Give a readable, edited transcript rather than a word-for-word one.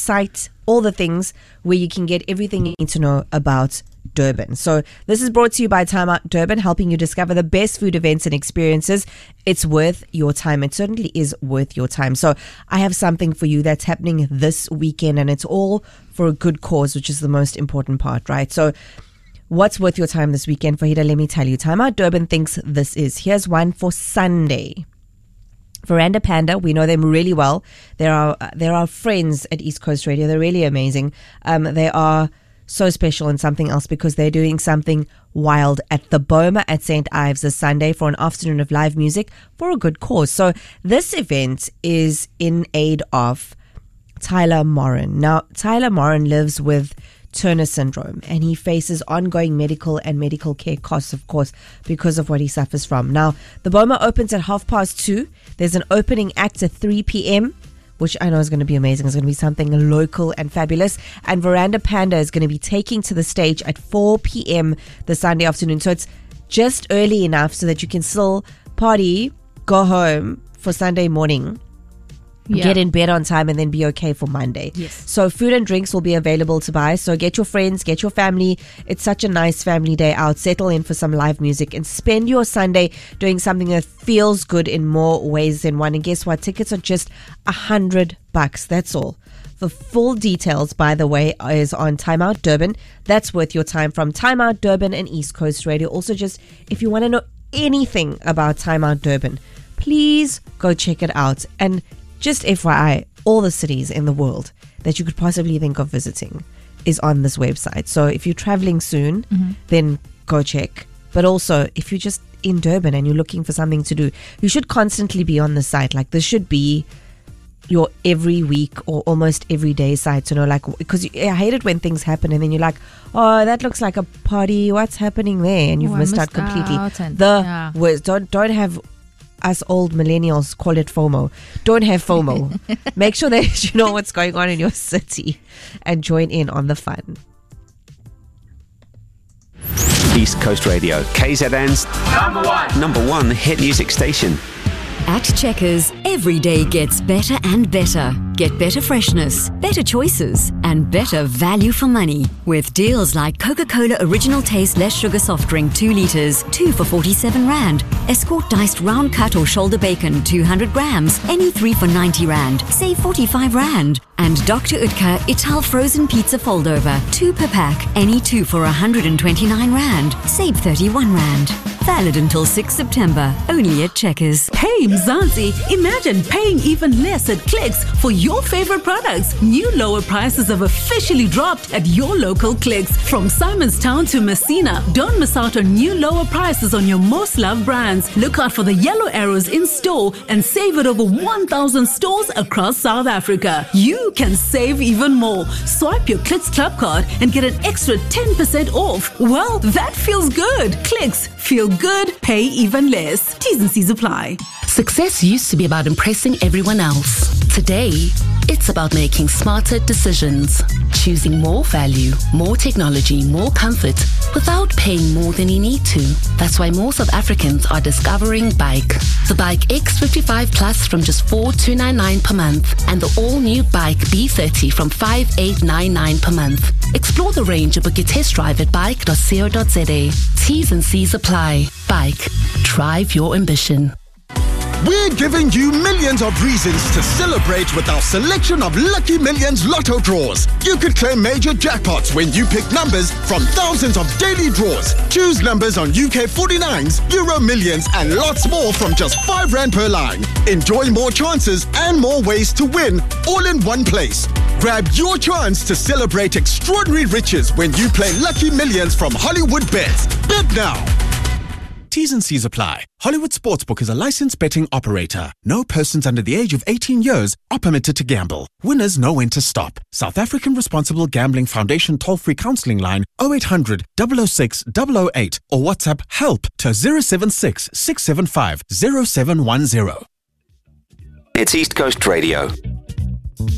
site, all the things where you can get everything you need to know about Durban. So this is brought to you by Time Out Durban, helping you discover the best food events and experiences. It's worth your time. It certainly is worth your time. So I have something for you that's happening this weekend, and it's all for a good cause, which is the most important part, right? So what's worth your time this weekend, Fahida? Let me tell you. Time Out Durban thinks this is. Here's one for Sunday. Veranda Panda, we know them really well. They're our friends at East Coast Radio. They're really amazing. They are so special and something else because they're doing something wild at the Boma at St. Ives this Sunday for an afternoon of live music for a good cause. So this event is in aid of Tyler Morin. Now, Tyler Morin lives with Turner syndrome, and he faces ongoing medical and medical care costs, of course, because of what he suffers from. Now, the Boma opens at 2:30. There's an opening act at 3 p.m., which I know is going to be amazing. It's going to be something local and fabulous. And Veranda Panda is going to be taking to the stage at 4 p.m. the Sunday afternoon. So it's just early enough so that you can still party, go home for Sunday morning, get in bed on time, and then be okay for Monday. Yes. So food and drinks will be available to buy. So get your friends, get your family. It's such a nice family day out. Settle in for some live music and spend your Sunday doing something that feels good in more ways than one. And guess what? Tickets are just $100. That's all. The full details, by the way, is on Time Out Durban. That's worth your time from Time Out Durban and East Coast Radio. Also, just if you want to know anything about Time Out Durban, please go check it out. And just FYI, all the cities in the world that you could possibly think of visiting is on this website. So if you're traveling soon, then go check. But also, if you're just in Durban and you're looking for something to do, you should constantly be on the site. Like, this should be your every week or almost every day site to know, like, because I hate it when things happen and then you're like, oh, that looks like a party. What's happening there? And you've missed out completely. Worst. Don't have us old millennials call it FOMO. Don't have FOMO. Make sure that you know what's going on in your city and join in on the fun. East Coast Radio, KZN's number one hit music station. At Checkers, every day gets better and better. Get better freshness, better choices, and better value for money. With deals like Coca-Cola Original Taste Less Sugar Soft Drink 2 litres, 2 for 47 Rand. Escort Diced Round Cut or Shoulder Bacon 200 grams, any 3 for 90 Rand. Save 45 Rand. And Dr. Utka Ital Frozen Pizza Foldover, 2 per pack, any 2 for 129 Rand. Save 31 Rand. Valid until 6 September, only at Checkers. Hey Mzansi, imagine paying even less at Clicks for your favorite products. New lower prices have officially dropped at your local Clicks. From Simonstown to Messina, don't miss out on new lower prices on your most loved brands. Look out for the yellow arrows in store and save at over 1,000 stores across South Africa. You can save even more. Swipe your Clicks Club card and get an extra 10% off. Well, that feels good. Clicks, feel good, pay even less. T's and C's apply. Success used to be about impressing everyone else. Today, it's about making smarter decisions. Choosing more value, more technology, more comfort without paying more than you need to. That's why more South Africans are discovering Bike. The Bike X55 Plus from just 4,299 per month and the all-new Bike B30 from 5,899 per month. Explore the range and book your test drive at bike.co.za. T's and C's apply. Bike. Drive your ambition. We're giving you millions of reasons to celebrate with our selection of Lucky Millions Lotto draws. You could claim major jackpots when you pick numbers from thousands of daily draws. Choose numbers on UK 49s, Euro Millions and lots more from just R5 per line. Enjoy more chances and more ways to win all in one place. Grab your chance to celebrate extraordinary riches when you play Lucky Millions from Hollywood Bets. Bet now. T's and C's apply. Hollywood Sportsbook is a licensed betting operator. No persons under the age of 18 years are permitted to gamble. Winners know when to stop. South African Responsible Gambling Foundation toll-free counselling line 0800 006 008 or WhatsApp HELP to 076 675 0710. It's East Coast Radio.